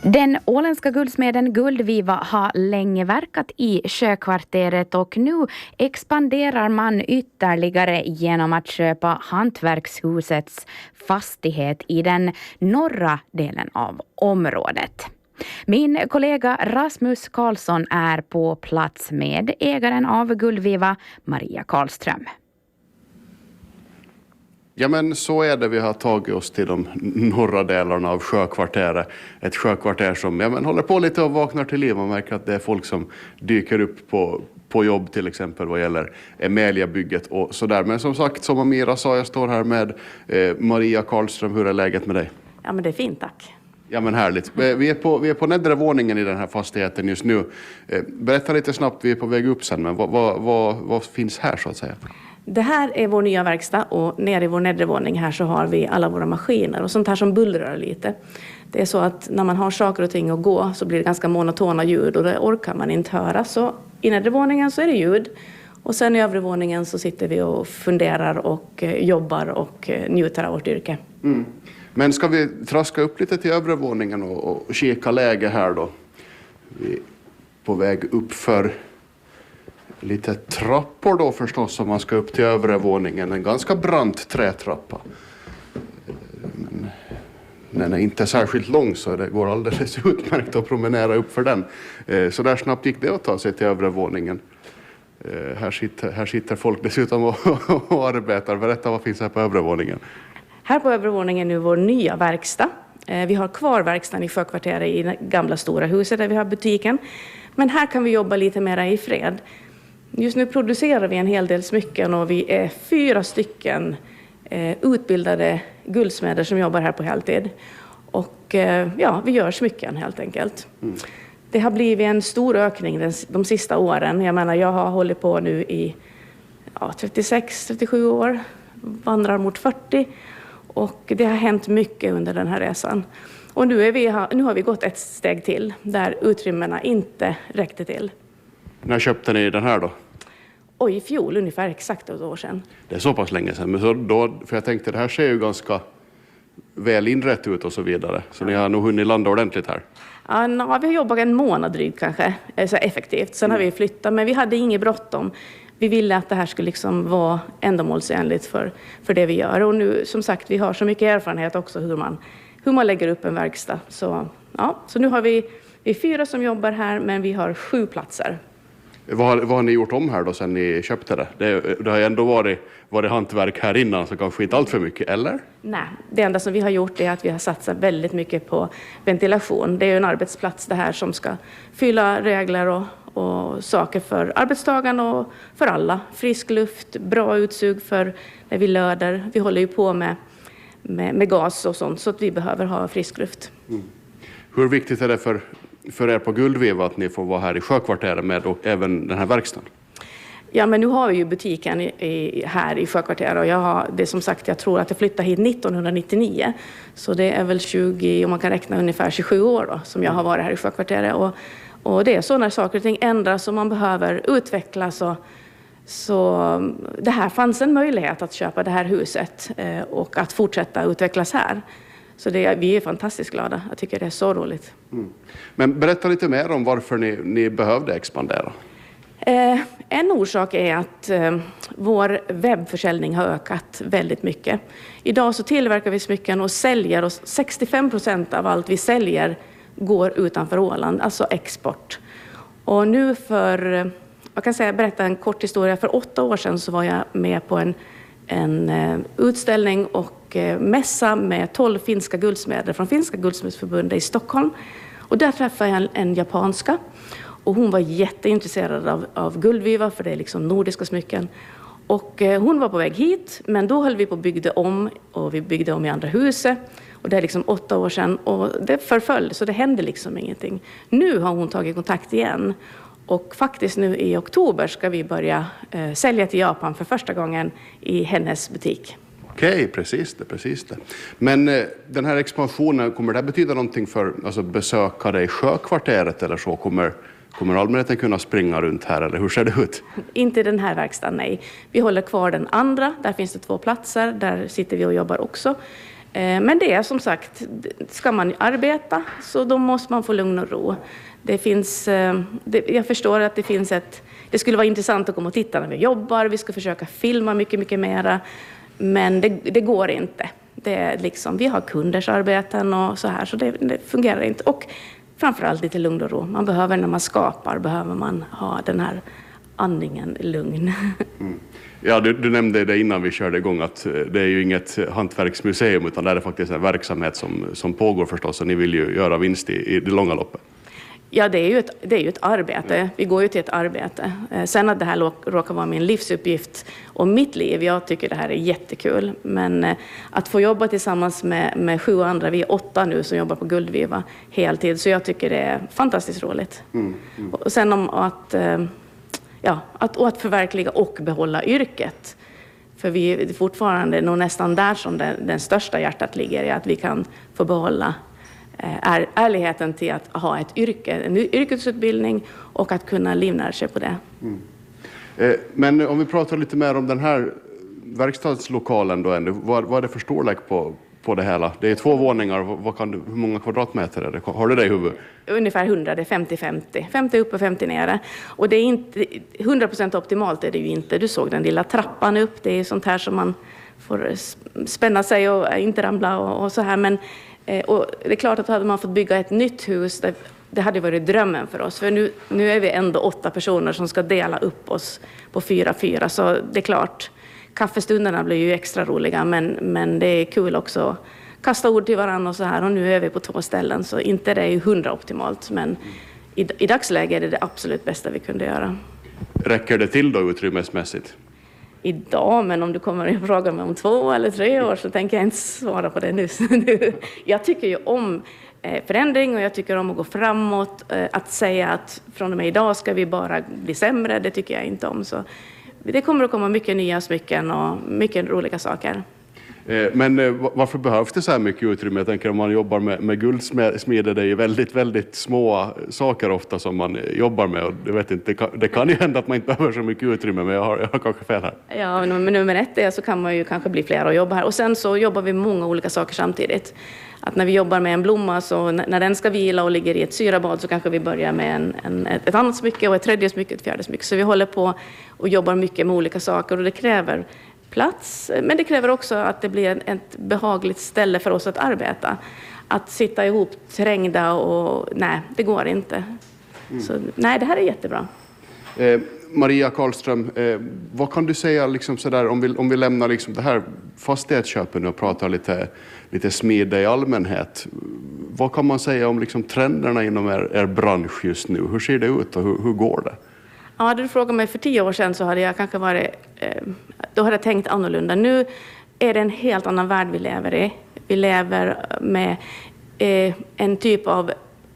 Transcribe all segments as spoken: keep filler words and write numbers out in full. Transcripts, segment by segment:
Den åländska guldsmeden Guldviva har länge verkat i Sjökvarteret och nu expanderar man ytterligare genom att köpa hantverkshusets fastighet i den norra delen av området. Min kollega Rasmus Karlsson är på plats med ägaren av Guldviva, Maria Karlström. Ja, men så är det. Vi har tagit oss till de norra delarna av Sjökvarteret. Ett sjökvarter som ja, men håller på lite och vaknar till liv. Man märker att det är folk som dyker upp på, på jobb till exempel vad gäller Emelia-bygget och sådär. Men som sagt, som Amira sa, jag står här med eh, Maria Karlström. Hur är läget med dig? Ja, men det är fint, tack. Ja, men härligt. Vi är på, vi är på nedre våningen i den här fastigheten just nu. Berätta lite snabbt, vi är på väg upp sen, men vad, vad, vad, vad finns här så att säga? Det här är vår nya verkstad och nere i vår nedre våning här så har vi alla våra maskiner och sånt här som bullrar lite. Det är så att när man har saker och ting att gå så blir det ganska monotona ljud och det orkar man inte höra. Så i nedre våningen så är det ljud och sen i övre våningen så sitter vi och funderar och jobbar och njuter av vårt yrke. Mm. Men ska vi traska upp lite till övre våningen och, och kika läge här då? Vi är på väg upp för lite trappor då förstås om man ska upp till övre våningen. En ganska brant trätrappa. Men den är inte särskilt lång så det går alldeles utmärkt att promenera upp för den. Så där snabbt gick det att ta sig till övre våningen. Här sitter, här sitter folk dessutom och, och arbetar. Berätta, vad finns här på övre våningen? Här på övre våningen är nu vår nya verkstad. Vi har kvar verkstaden i Sjökvarteret i det gamla stora huset där vi har butiken. Men här kan vi jobba lite mer i fred. Just nu producerar vi en hel del smycken och vi är fyra stycken utbildade guldsmeder som jobbar här på heltid. Och ja, vi gör smycken helt enkelt. Mm. Det har blivit en stor ökning de sista åren. Jag menar, jag har hållit på nu i ja, trettiosex trettiosju år, vandrar mot fyrtio. Och det har hänt mycket under den här resan. Och nu, är vi, nu har vi gått ett steg till där utrymmena inte räckte till. När köpte ni den här då? Och i fjol, ungefär exakt ett år sedan. Det är så pass länge sedan. Men så då, för jag tänkte det här ser ju ganska väl inrätt ut och så vidare. Så ni har nog hunnit landa ordentligt här. Ja, no, vi har jobbat en månad drygt kanske, så effektivt. Sen har vi flyttat, men vi hade inget bråttom. Vi ville att det här skulle liksom vara ändamålsenligt för, för det vi gör. Och nu, som sagt, vi har så mycket erfarenhet också hur man, hur man lägger upp en verkstad. Så, ja, så nu har vi, vi är fyra som jobbar här, men vi har sju platser. Vad, vad har ni gjort om här då sen ni köpte det? Det, det har ju ändå varit, varit hantverk här innan, så kanske inte allt för mycket, eller? Nej, det enda som vi har gjort är att vi har satsat väldigt mycket på ventilation. Det är ju en arbetsplats det här som ska fylla regler och, och saker för arbetstagarna och för alla. Frisk luft, bra utsug för när vi löder. Vi håller ju på med, med, med gas och sånt så att vi behöver ha frisk luft. Mm. Hur viktigt är det för för er på Guldviva att ni får vara här i Sjökvarteret med och även den här verkstaden? Ja, men nu har vi ju butiken i, i, här i Sjökvarteret och jag har, det som sagt, jag tror att jag flyttade hit nittonhundranittionio. Så det är väl tjugo, om man kan räkna ungefär tjugosju år då, som jag har varit här i Sjökvarteret. Och, och det är så när saker och ting ändras och man behöver utvecklas. Och, så det här fanns en möjlighet att köpa det här huset eh, och att fortsätta utvecklas här. Så det, vi är fantastiskt glada. Jag tycker det är så roligt. Mm. Men berätta lite mer om varför ni, ni behövde expandera. Eh, en orsak är att eh, vår webbförsäljning har ökat väldigt mycket. Idag så tillverkar vi smycken och säljer. Och sextiofem procent av allt vi säljer går utanför Åland, alltså export. Och nu för, jag kan säga, berätta en kort historia. För åtta år sedan så var jag med på en, en uh, utställning och mässa med tolv finska guldsmeder från Finska guldsmedsförbundet i Stockholm. Och där träffade jag en, en japanska och hon var jätteintresserad av, av Guldviva för det är liksom nordiska smycken. Och eh, hon var på väg hit, men då höll vi på att bygga om och vi byggde om i andra huset. Och det är liksom åtta år sedan och det förföll så det hände liksom ingenting. Nu har hon tagit kontakt igen och faktiskt nu i oktober ska vi börja eh, sälja till Japan för första gången i hennes butik. Okej, precis det, precis det. Men eh, den här expansionen, kommer det betyda någonting för alltså, besökare i Sjökvarteret eller så? Kommer, kommer allmänheten kunna springa runt här eller hur ser det ut? Inte den här verkstaden, nej. Vi håller kvar den andra, där finns det två platser, där sitter vi och jobbar också. Men det är som sagt, ska man arbeta så då måste man få lugn och ro. Det finns, det, jag förstår att det finns ett, det skulle vara intressant att komma och titta när vi jobbar, vi ska försöka filma mycket, mycket mera, men det, det går inte. Det är liksom, vi har kunders arbeten och så här, så det, det fungerar inte. Och framförallt lite lugn och ro. Man behöver, när man skapar, behöver man ha den här andningen lugn. Mm. Ja, du, du nämnde det innan vi körde igång att det är ju inget hantverksmuseum utan det är faktiskt en verksamhet som, som pågår förstås, och ni vill ju göra vinst i, i det långa loppet. Ja, det är ju ett, det är ju ett arbete. Vi går ju till ett arbete. Sen att det här råkar vara min livsuppgift och mitt liv, jag tycker det här är jättekul. Men att få jobba tillsammans med, med sju andra, vi är åtta nu som jobbar på Guldviva heltid, så jag tycker det är fantastiskt roligt. Mm, mm. Och sen om att, ja, att, och att förverkliga och behålla yrket. För vi är fortfarande nog nästan där som den, den största hjärtat ligger, i att vi kan få behålla är ärligheten till att ha ett yrke, en yrkesutbildning och att kunna livnära sig på det. Mm. Eh, men om vi pratar lite mer om den här verkstadslokalen då ändå, vad, vad är det för storlek på, på det hela? Det är två våningar, vad kan du, hur många kvadratmeter är det? Har du det i huvudet? Ungefär hundra, det är femtio femtio. femtio uppe, femtio nere. Och det är inte, hundra procent optimalt är det ju inte. Du såg den lilla trappan upp, det är sånt här som man får spänna sig och inte ramla och, och så här, men och det är klart att hade man fått bygga ett nytt hus, det, det hade varit drömmen för oss. För nu, nu är vi ändå åtta personer som ska dela upp oss på fyra, fyra. Så det är klart, kaffestunderna blir ju extra roliga. Men, men det är kul också att kasta ord till varandra och så här. Och nu är vi på två ställen, så inte det är ju hundra optimalt. Men i, i dagsläget är det det absolut bästa vi kunde göra. Räcker det till då utrymmesmässigt? Idag, men om du kommer och frågar mig om två eller tre år så tänker jag inte svara på det nu. Jag tycker ju om förändring och jag tycker om att gå framåt. Att säga att från och med idag ska vi bara bli sämre, det tycker jag inte om. Så det kommer att komma mycket nya smycken och mycket roliga saker. Men varför behövs det så här mycket utrymme? Jag tänker om man jobbar med, med guldsmeder, det är ju väldigt, väldigt små saker ofta som man jobbar med. Och jag vet inte, det, kan, det kan ju hända att man inte behöver så mycket utrymme, men jag har, jag har kanske fel här. Ja, men nummer ett är så kan man ju kanske bli flera och jobba här. Och sen så jobbar vi med många olika saker samtidigt. Att när vi jobbar med en blomma, så när den ska vila och ligger i ett syrabad, så kanske vi börjar med en, en, ett annat smycke och ett tredje smycke, ett fjärde smycke. Så vi håller på och jobbar mycket med olika saker, och det kräver plats, men det kräver också att det blir ett behagligt ställe för oss att arbeta. Att sitta ihop trängda och nej, det går inte. Mm. Så nej, det här är jättebra. Eh, Maria Karlström, eh, vad kan du säga liksom sådär, om vi, om vi lämnar liksom det här fastighetsköpen och pratar lite, lite smide i allmänhet. Vad kan man säga om liksom trenderna inom er, er bransch just nu? Hur ser det ut och hur, hur går det? Ja, hade du frågat mig för tio år sedan så hade jag kanske varit, eh, då hade jag tänkt annorlunda. Nu är det en helt annan värld vi lever i. Vi lever med eh, en typ av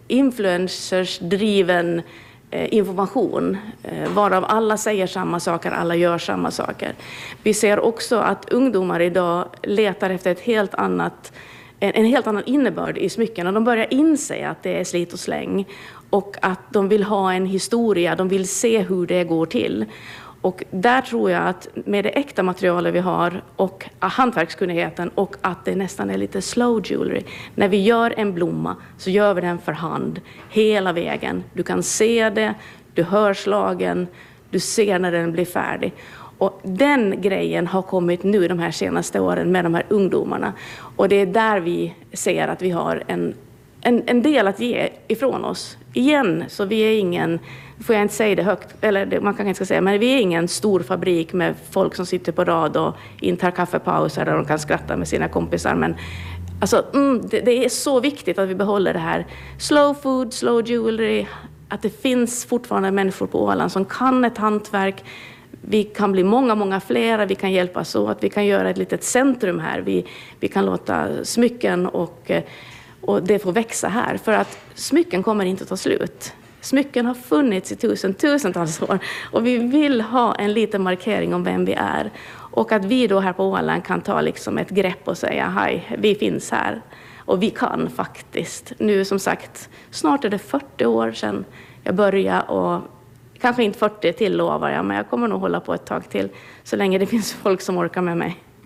influencers-driven eh, information, eh, varav alla säger samma saker, alla gör samma saker. Vi ser också att ungdomar idag letar efter ett helt annat, en, en helt annan innebörd i smycken, och de börjar inse att det är slit och släng. Och att de vill ha en historia, de vill se hur det går till. Och där tror jag att med det äkta materialet vi har och hantverkskunnigheten, och att det nästan är lite slow jewelry. När vi gör en blomma så gör vi den för hand hela vägen. Du kan se det, du hör slagen, du ser när den blir färdig. Och den grejen har kommit nu de här senaste åren med de här ungdomarna. Och det är där vi ser att vi har en En, en del att ge ifrån oss. Igen, så vi är ingen, får jag inte säga det högt, eller det, man kan inte säga, men vi är ingen stor fabrik med folk som sitter på rad och intar kaffepauser där de kan skratta med sina kompisar. Men alltså, mm, det, det är så viktigt att vi behåller det här slow food, slow jewelry, att det finns fortfarande människor på Åland som kan ett hantverk. Vi kan bli många, många flera, vi kan hjälpas åt, vi kan göra ett litet centrum här. Vi, vi kan låta smycken och Och det får växa här, för att smycken kommer inte att ta slut. Smycken har funnits i tusen, tusentals år, och vi vill ha en liten markering om vem vi är. Och att vi då här på Åland kan ta liksom ett grepp och säga hej, vi finns här. Och vi kan faktiskt. Nu som sagt, snart är det fyrtio år sedan jag började, och kanske inte fyrtio till lovar jag, men jag kommer nog hålla på ett tag till så länge det finns folk som orkar med mig.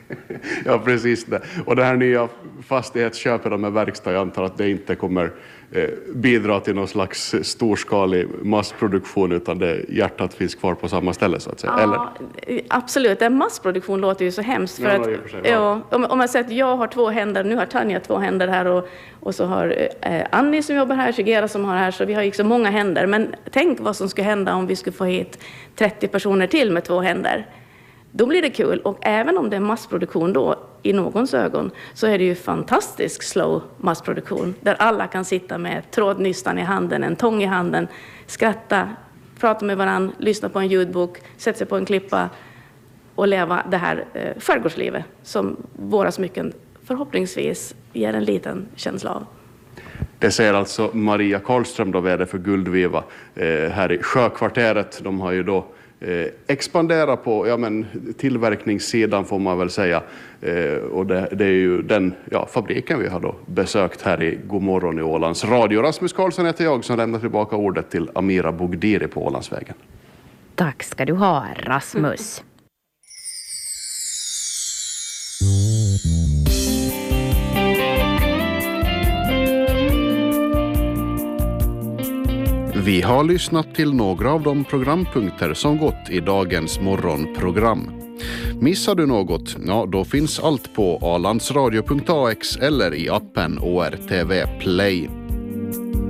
Ja, precis det. Och det här nya fastighetsköpet med verkstad, jag antar att det inte kommer eh, bidra till någon slags storskalig massproduktion, utan det hjärtat finns kvar på samma ställe så att säga. Ja, eller? absolut. En massproduktion låter ju så hemskt. För Ja, att, i och för sig, ja. ja, om, om man säger att jag har två händer, nu har Tanja två händer här och, och så har eh, Annie som jobbar här, Shigera som har här, så vi har liksom många händer. Men tänk vad som skulle hända om vi skulle få hit trettio personer till med två händer. Då blir det kul, och även om det är massproduktion då i någons ögon, så är det ju fantastisk slow massproduktion där alla kan sitta med trådnystan i handen, en tång i handen, skratta, prata med varandra, lyssna på en ljudbok, sätta sig på en klippa och leva det här eh, skärgårdslivet som våra smycken förhoppningsvis ger en liten känsla av. Det säger alltså Maria Karlström, då vd för Guldviva eh, här i Sjökvarteret. De har ju då Eh, expandera på ja, men, tillverkningssidan får man väl säga, eh, och det, det är ju den ja, fabriken vi har då besökt här i Godmorgon i Ålands Radio. Rasmus Karlsson heter jag som lämnar tillbaka ordet till Amira Bogdiri på Ålandsvägen. Tack ska du ha, Rasmus. Vi har lyssnat till några av de programpunkter som gått i dagens morgonprogram. Missar du något? Ja, då finns allt på alandsradio punkt a x eller i appen O R T V Play.